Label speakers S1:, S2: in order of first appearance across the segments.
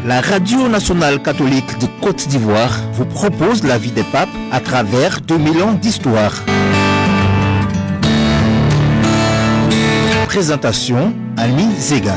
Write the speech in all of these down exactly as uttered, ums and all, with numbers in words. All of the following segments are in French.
S1: La Radio nationale catholique de Côte d'Ivoire vous propose la vie des papes à travers deux mille ans d'histoire. Présentation, Annie Zega.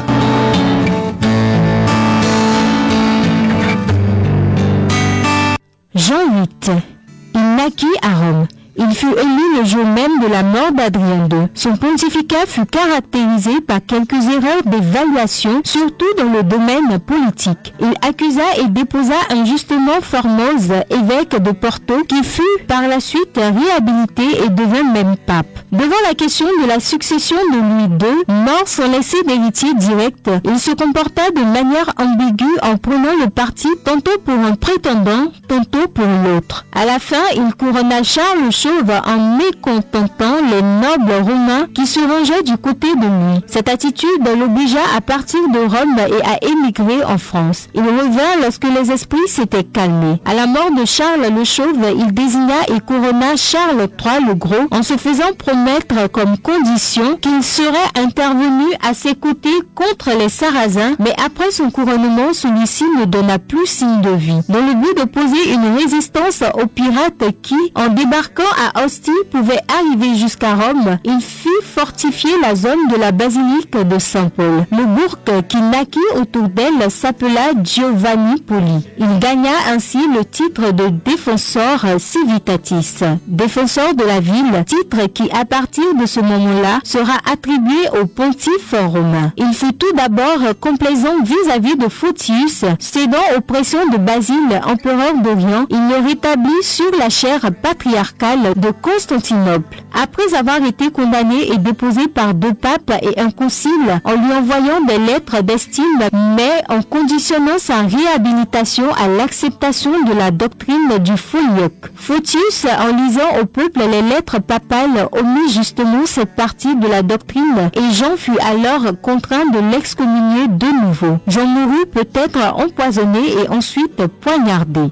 S2: Jean huit. Il naquit à Rome. Il fut élu le jour même de la mort d'Adrien deux. Son pontificat fut caractérisé par quelques erreurs d'évaluation, surtout dans le domaine politique. Il accusa et déposa injustement Formose, évêque de Porto, qui fut par la suite réhabilité et devint même pape. Devant la question de la succession de Louis deux, mort sans laisser d'héritier direct, il se comporta de manière ambiguë en prenant le parti tantôt pour un prétendant, tantôt pour l'autre. À la fin, il couronna Charles Chauve en mécontentant les nobles romains qui se rangeaient du côté de lui. Cette attitude l'obligea à partir de Rome et à émigrer en France. Il revint lorsque les esprits s'étaient calmés. À la mort de Charles le Chauve, il désigna et couronna Charles trois le Gros en se faisant promettre comme condition qu'il serait intervenu à ses côtés contre les Sarrasins, mais après son couronnement, celui-ci ne donna plus signe de vie. Dans le but d'opposer une résistance aux pirates qui, en débarquant à Ostie, pouvaient arriver jusqu'à Rome, il fit fortifier la zone de la basilique de Saint-Paul. Le bourg qui naquit autour d'elle s'appela Giovanni Poli. Il gagna ainsi le titre de Defensor Civitatis, défenseur de la ville, titre qui à partir de ce moment-là sera attribué au pontife romain. Il fut tout d'abord complaisant vis-à-vis de Photius, cédant aux pressions de Basile, empereur d'Orient, il le rétablit sur la chaire patriarcale de Constantinople. Après avoir été condamné et déposé par deux papes et un concile en lui envoyant des lettres d'estime, mais en conditionnant sa réhabilitation à l'acceptation de la doctrine du Filioque. Photius, en lisant au peuple les lettres papales, omit justement cette partie de la doctrine et Jean fut alors contraint de l'excommunier de nouveau. Jean mourut peut-être empoisonné et ensuite poignardé.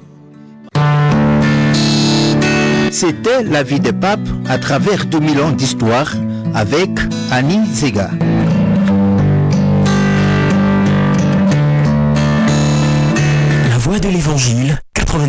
S1: C'était la vie des papes à travers deux mille ans d'histoire avec Annie Zega.
S3: La voix de l'Évangile, quatre-vingt-dix.